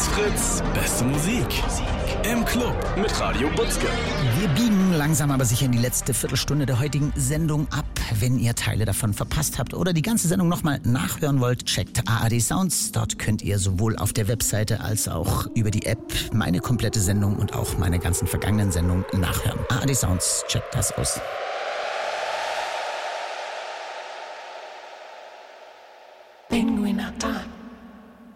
Fritz, beste Musik. Im Club mit Radio Butzke. Wir biegen langsam aber sicher in die letzte Viertelstunde der heutigen Sendung ab. Wenn ihr Teile davon verpasst habt oder die ganze Sendung nochmal nachhören wollt, checkt ARD Sounds. Dort könnt ihr sowohl auf der Webseite als auch über die App meine komplette Sendung und auch meine ganzen vergangenen Sendungen nachhören. ARD Sounds, checkt das aus.